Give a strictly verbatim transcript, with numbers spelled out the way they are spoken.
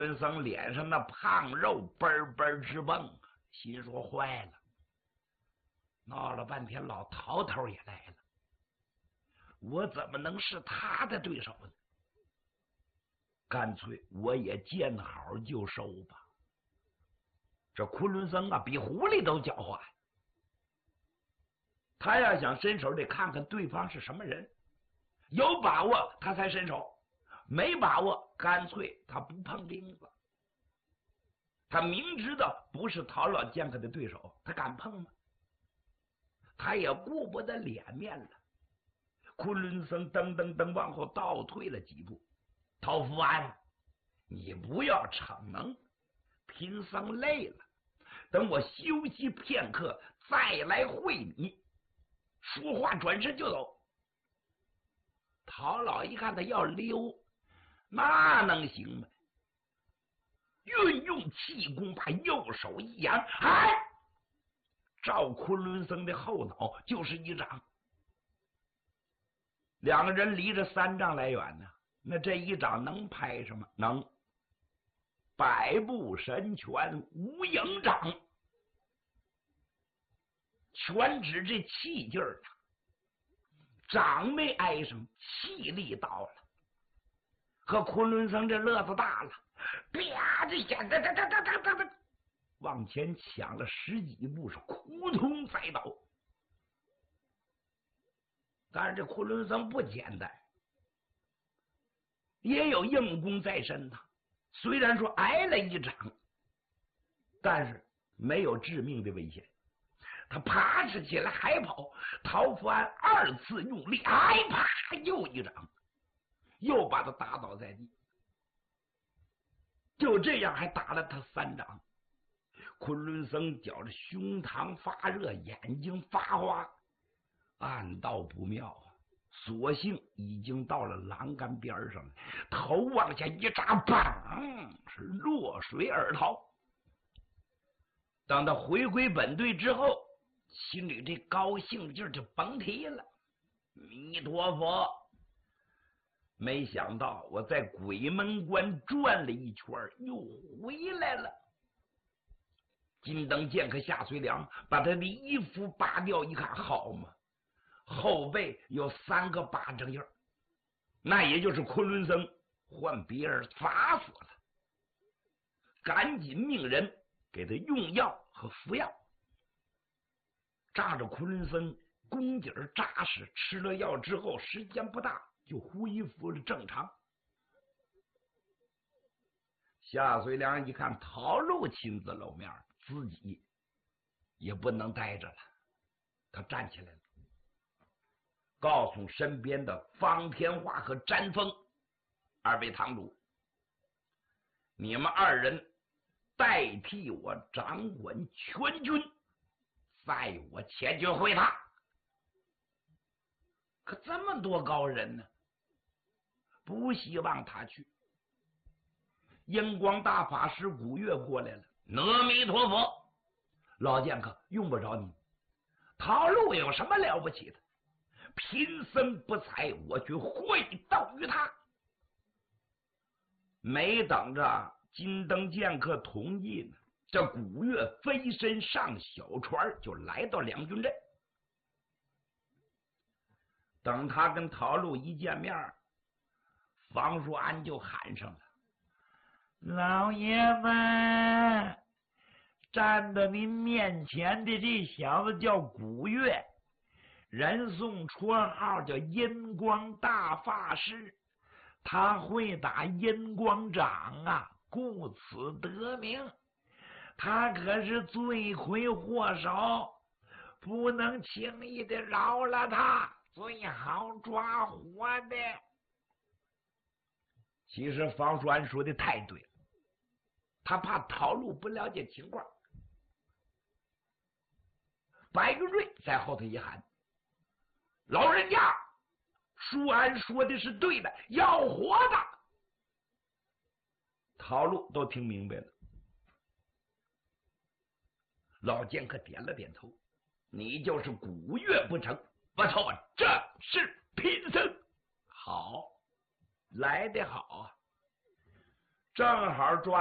孙僧脸上那胖肉嘣嘣直蹦，心说坏了，闹了半天老陶头也来了，我怎么能是他的对手呢？干脆我也见好就收吧。这昆仑僧啊，比狐狸都狡猾，他要想伸手得看看对方是什么人，有把握他才伸手，没把握干脆他不碰钉子。他明知道不是陶老剑客的对手，他敢碰吗？他也顾不得脸面了。昆仑僧噔噔噔往后倒退了几步，陶福安，你不要逞能，贫僧累了，等我休息片刻再来会你。说话转身就走。陶老一看他要溜，那能行吗？运用气功把右手一扬，哎，照昆仑僧的后脑就是一掌。两个人离着三丈来远呢，那这一掌能拍什么？能。百步神拳无影掌，全指这气劲儿啊，掌没挨上，气力到了。和昆仑僧这乐子大了，啪这下哒哒哒哒哒哒哒往前抢了十几步，是扑通栽倒。但是这昆仑僧不简单，也有硬功在身呐。虽然说挨了一掌，但是没有致命的危险。他爬起起来还跑，陶福安二次用力，哎啪，又一掌，又把他打倒在地。就这样还打了他三掌。昆仑僧觉着胸膛发热，眼睛发花，暗道不妙啊！所幸已经到了栏杆边上了，头往下一扎，砰，是落水而逃。当他回归本队之后，心里这高兴劲儿就甭提了。弥陀佛！没想到我在鬼门关转了一圈，又回来了。金灯剑客夏随良把他的衣服扒掉一看，好嘛，后背有三个巴掌印儿，那也就是昆仑僧换别人砸死了。赶紧命人给他用药和服药。仗着昆仑僧功底儿扎实，吃了药之后时间不大就恢复了正常。夏随良一看陶路亲自露面，自己也不能待着了，他站起来了，告诉身边的方天画和詹峰，二位堂主，你们二人代替我掌管全军，载我前去会他。可这么多高人呢，不希望他去。阴光大法师古月过来了，阿弥陀佛，老剑客用不着你，陶路有什么了不起的？贫僧不才，我去会斗于他。没等着金灯剑客同意呢，这古月飞身上小船就来到两军阵。等他跟陶路一见面，房叔安就喊上了：老爷子，站在您面前的这小子叫古月，人送绰号叫阴光大法师，他会打阴光掌啊，故此得名。他可是罪魁祸首，不能轻易的饶了他，最好抓活的。其实房叔安说的太对了，他怕陶路不了解情况。白玉瑞在后头一喊：老人家，舒安说的是对的，要活的。陶路都听明白了。老剑客点了点头：你就是古月不成？不错，这是贫僧。好，来得好啊！ 正好抓